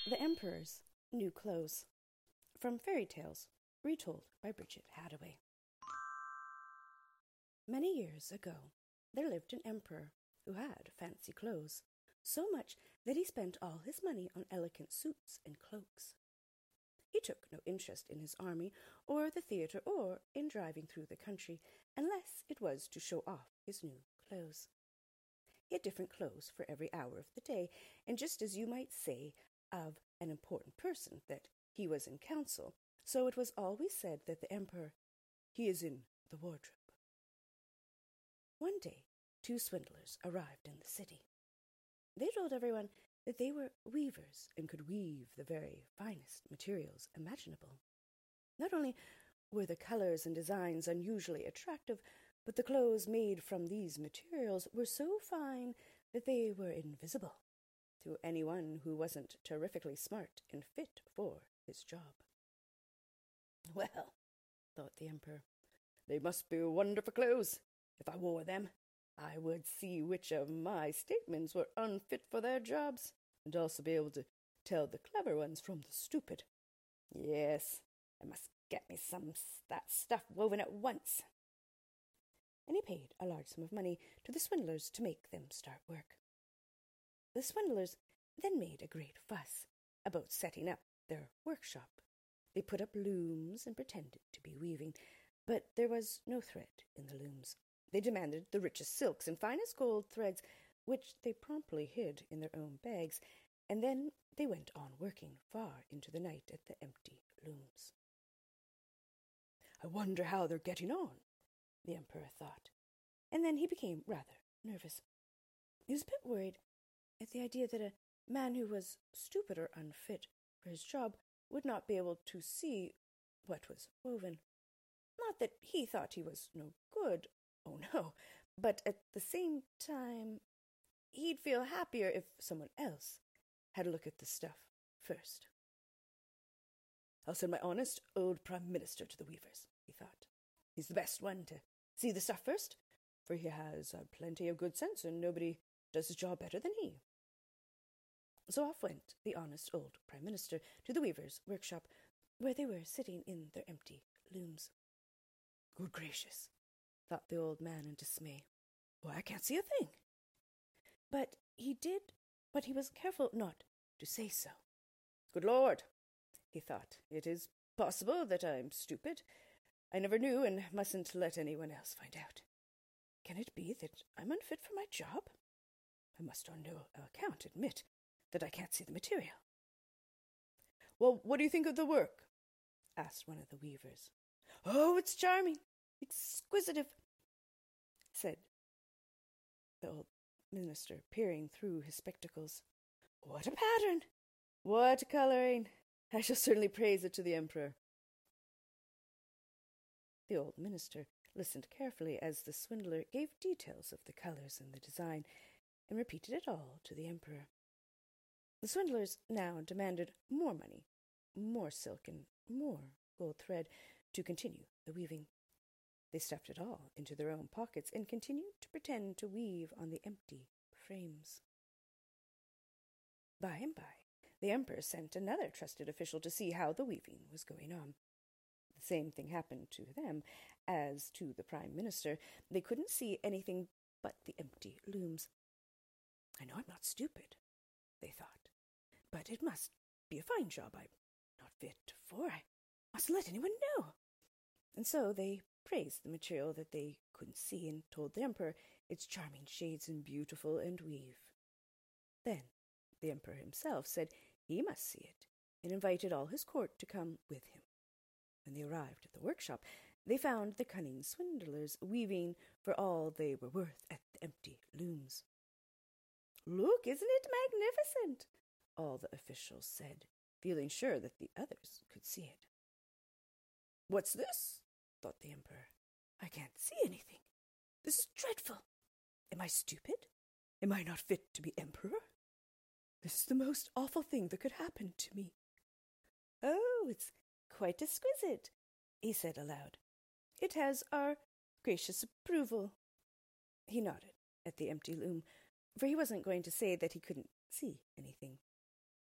The Emperor's New Clothes, from Fairy Tales, retold by Bridget Haddaway. Many years ago, there lived an emperor who had fancy clothes, so much that he spent all his money on elegant suits and cloaks. He took no interest in his army, or the theatre, or in driving through the country, unless it was to show off his new clothes. He had different clothes for every hour of the day, and just as you might say of an important person that he was in council, so it was always said that the emperor, he is in the wardrobe. One day, two swindlers arrived in the city. They told everyone that they were weavers and could weave the very finest materials imaginable. Not only were the colors and designs unusually attractive, but the clothes made from these materials were so fine that they were invisible to anyone who wasn't terrifically smart and fit for his job. Well, thought the emperor, they must be wonderful clothes. If I wore them, I would see which of my statements were unfit for their jobs, and also be able to tell the clever ones from the stupid. Yes, I must get me some that stuff woven at once. And he paid a large sum of money to the swindlers to make them start work. The swindlers then made a great fuss about setting up their workshop. They put up looms and pretended to be weaving, but there was no thread in the looms. They demanded the richest silks and finest gold threads, which they promptly hid in their own bags, and then they went on working far into the night at the empty looms. I wonder how they're getting on, the emperor thought, and then he became rather nervous. He was a bit worried at the idea that a man who was stupid or unfit for his job would not be able to see what was woven. Not that he thought he was no good, oh no, but at the same time, he'd feel happier if someone else had a look at the stuff first. I'll send my honest old prime minister to the weavers, he thought. He's the best one to see the stuff first, for he has plenty of good sense, and nobody does his job better than he. So off went the honest old prime minister to the weavers' workshop, where they were sitting in their empty looms. Good gracious, thought the old man in dismay. Why, I can't see a thing. But he was careful not to say so. Good Lord, he thought, it is possible that I'm stupid. I never knew and mustn't let anyone else find out. Can it be that I'm unfit for my job? I must on no account admit that I can't see the material. Well, what do you think of the work? Asked one of the weavers. Oh, it's charming, exquisite, said the old minister, peering through his spectacles. What a pattern! What a colouring! I shall certainly praise it to the emperor. The old minister listened carefully as the swindler gave details of the colours and the design, and repeated it all to the emperor. The swindlers now demanded more money, more silk, and more gold thread to continue the weaving. They stuffed it all into their own pockets and continued to pretend to weave on the empty frames. By and by, the emperor sent another trusted official to see how the weaving was going on. The same thing happened to them as to the prime minister. They couldn't see anything but the empty looms. I know I'm not stupid, they thought, but it must be a fine job I'm not fit for. I mustn't let anyone know. And so they praised the material that they couldn't see and told the emperor its charming shades and beautiful and weave. Then the emperor himself said he must see it, and invited all his court to come with him. When they arrived at the workshop, they found the cunning swindlers weaving for all they were worth at the empty looms. Look, isn't it magnificent? All the officials said, feeling sure that the others could see it. What's this? Thought the emperor. I can't see anything. This is dreadful. Am I stupid? Am I not fit to be emperor? This is the most awful thing that could happen to me. Oh, it's quite exquisite, he said aloud. It has our gracious approval. He nodded at the empty loom, for he wasn't going to say that he couldn't see anything.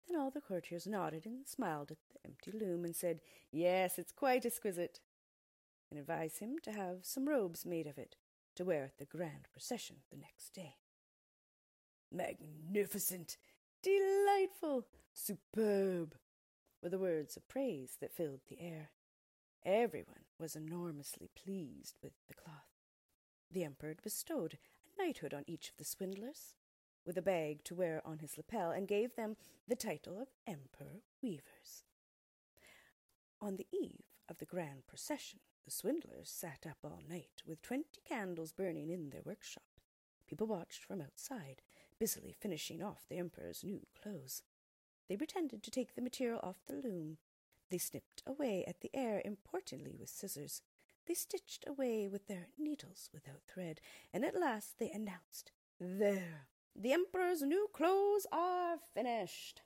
And all the courtiers nodded and smiled at the empty loom and said, "Yes, it's quite exquisite," and advised him to have some robes made of it to wear at the grand procession the next day. "Magnificent! Delightful! Superb!" were the words of praise that filled the air. Everyone was enormously pleased with the cloth. The emperor bestowed a knighthood on each of the swindlers, with a bag to wear on his lapel, and gave them the title of Emperor Weavers. On the eve of the grand procession, the swindlers sat up all night, with 20 candles burning in their workshop. People watched from outside, busily finishing off the emperor's new clothes. They pretended to take the material off the loom. They snipped away at the air importantly with scissors. They stitched away with their needles without thread, and at last they announced, "There, the emperor's new clothes are finished."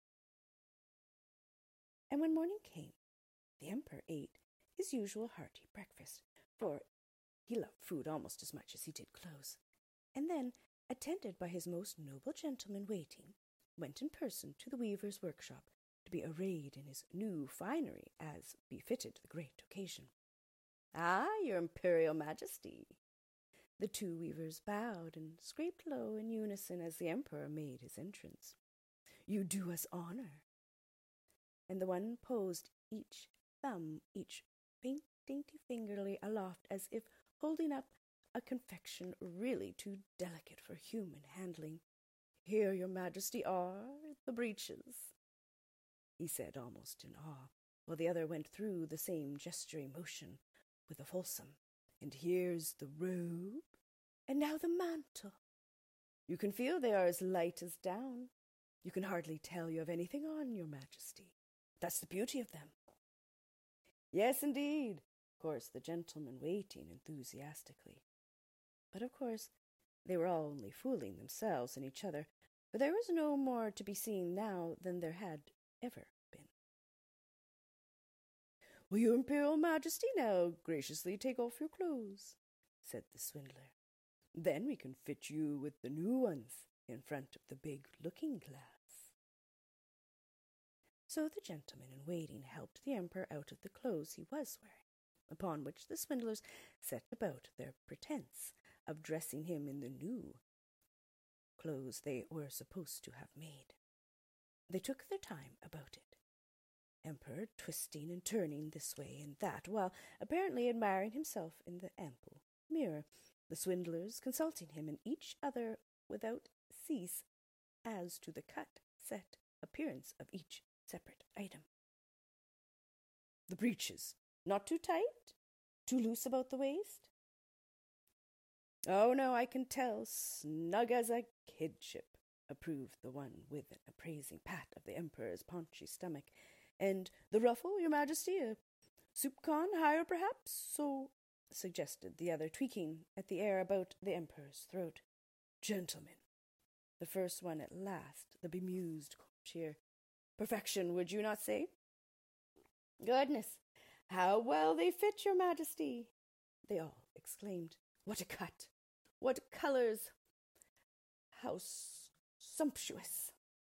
And when morning came, the emperor ate his usual hearty breakfast, for he loved food almost as much as he did clothes, and then, attended by his most noble gentleman-waiting, went in person to the weaver's workshop to be arrayed in his new finery as befitted the great occasion. "Ah, your imperial majesty!" The two weavers bowed and scraped low in unison as the emperor made his entrance. "You do us honor." And the one posed each thumb, each faint, dainty fingerly aloft, as if holding up a confection really too delicate for human handling. "Here, your majesty, are the breeches," he said almost in awe, while the other went through the same gesturing motion with a fulsome. "And here's the robe, and now the mantle. You can feel they are as light as down. You can hardly tell you have anything on, your majesty. That's the beauty of them." "Yes, indeed," chorused the gentleman waiting enthusiastically. But of course they were all only fooling themselves and each other, for there was no more to be seen now than there had ever been. "Will your imperial majesty now graciously take off your clothes?" said the swindler. "Then we can fit you with the new ones in front of the big looking-glass." So the gentleman in waiting helped the emperor out of the clothes he was wearing, upon which the swindlers set about their pretence of dressing him in the new clothes they were supposed to have made. They took their time about it, emperor twisting and turning this way and that, while apparently admiring himself in the ample mirror, the swindlers consulting him and each other without cease as to the cut, set, appearance of each separate item. "The breeches, not too tight? Too loose about the waist?" "Oh, no, I can tell, snug as a kidship," approved the one with an appraising pat of the emperor's paunchy stomach. "And the ruffle, your majesty, a soupcon higher, perhaps, so," suggested the other, tweaking at the air about the emperor's throat. "Gentlemen," the first one at last, the bemused courtier, "perfection, would you not say?" "Goodness, how well they fit, your majesty!" they all exclaimed. "What a cut! What colours! How sumptuous!"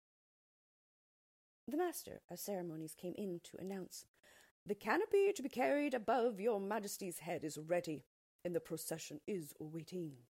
The master of ceremonies came in to announce, "The canopy to be carried above your majesty's head is ready, and the procession is waiting."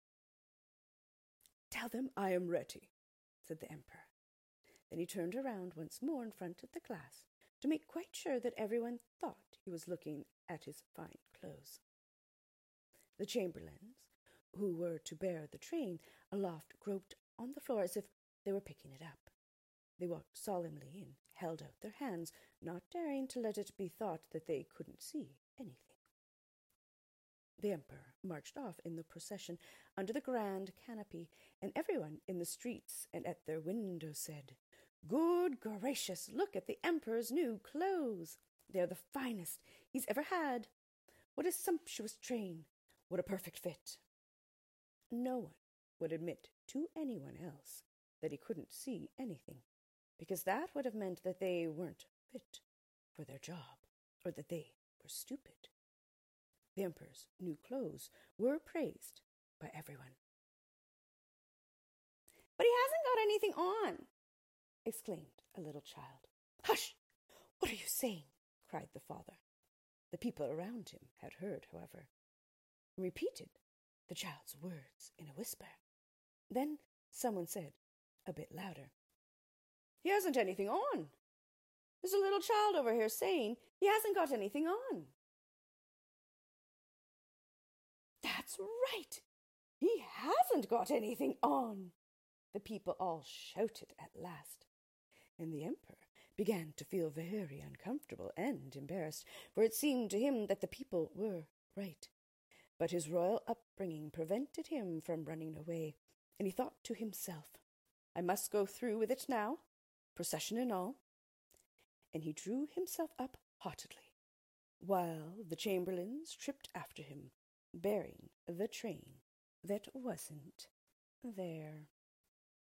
"Tell them I am ready," said the emperor. Then he turned around once more in front of the glass to make quite sure that everyone thought he was looking at his fine clothes. The chamberlains, who were to bear the train aloft, groped on the floor as if they were picking it up. They walked solemnly and held out their hands, not daring to let it be thought that they couldn't see anything. The emperor marched off in the procession under the grand canopy, and everyone in the streets and at their windows said, "Good gracious, look at the emperor's new clothes! They are the finest he's ever had. What a sumptuous train! What a perfect fit!" No one would admit to anyone else that he couldn't see anything, because that would have meant that they weren't fit for their job, or that they were stupid. The emperor's new clothes were praised by everyone. "But he hasn't got anything on," exclaimed a little child. "Hush! What are you saying?" cried the father. The people around him had heard, however, and repeated the child's words in a whisper. Then someone said, a bit louder, "He hasn't anything on. There's a little child over here saying he hasn't got anything on." "That's right! He hasn't got anything on!" the people all shouted at last, and the emperor began to feel very uncomfortable and embarrassed, for it seemed to him that the people were right. But his royal upbringing prevented him from running away, and he thought to himself, "I must go through with it now, procession and all." And he drew himself up haughtily, while the chamberlains tripped after him, bearing the train that wasn't there.